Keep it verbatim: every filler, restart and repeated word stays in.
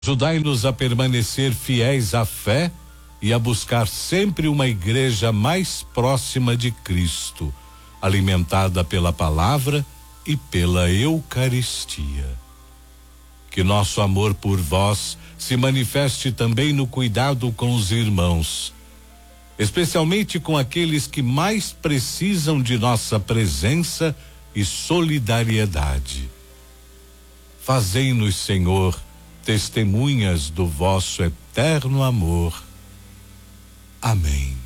Ajudai-nos a permanecer fiéis à fé e a buscar sempre uma igreja mais próxima de Cristo, alimentada pela palavra e pela Eucaristia. Que nosso amor por vós se manifeste também no cuidado com os irmãos, especialmente com aqueles que mais precisam de nossa presença e solidariedade. Fazei-nos, Senhor, testemunhas do vosso eterno amor. Amém.